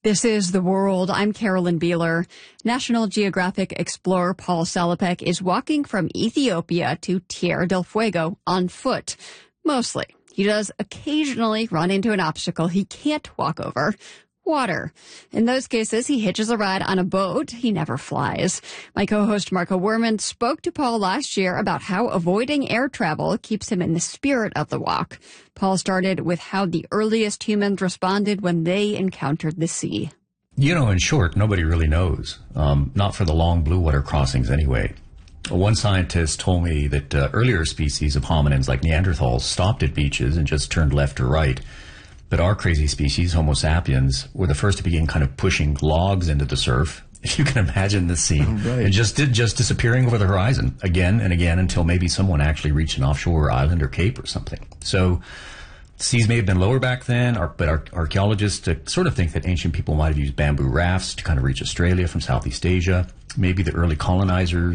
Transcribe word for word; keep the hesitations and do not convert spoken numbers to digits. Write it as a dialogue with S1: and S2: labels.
S1: This is The World. I'm Carolyn Beeler. National Geographic explorer Paul Salopek is walking from Ethiopia to Tierra del Fuego on foot. Mostly. He does occasionally run into an obstacle he can't walk over. Water. In those cases, he hitches a ride on a boat. He never flies. My co-host Marco Werman spoke to Paul last year about how avoiding air travel keeps him in the spirit of the walk. Paul started with how the earliest humans responded when they encountered the sea.
S2: You know, in short, nobody really knows. Um, not for the long blue water crossings anyway. One scientist told me that uh, earlier species of hominins like Neanderthals stopped at beaches and just turned left or right. But our crazy species, Homo sapiens, were the first to begin kind of pushing logs into the surf, if you can imagine this scene,
S3: oh, right.
S2: and just just disappearing over the horizon again and again until maybe someone actually reached an offshore island or cape or something. So seas may have been lower back then, or, but our, archaeologists uh, sort of think that ancient people might have used bamboo rafts to kind of reach Australia from Southeast Asia. Maybe the early colonizers